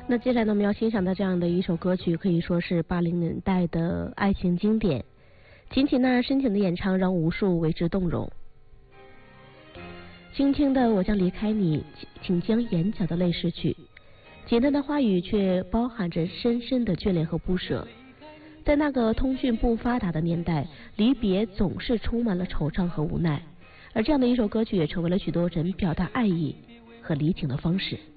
那接下来呢，我们要欣赏的这样的一首歌曲，可以说是80年代的爱情经典。秦琪那深情的演唱，让无数为之动容。轻轻的我将离开你，请将眼角的泪拭去。简单的话语却包含着深深的眷恋和不舍。在那个通讯不发达的年代，离别总是充满了惆怅和无奈，而这样的一首歌曲也成为了许多人表达爱意和离情的方式。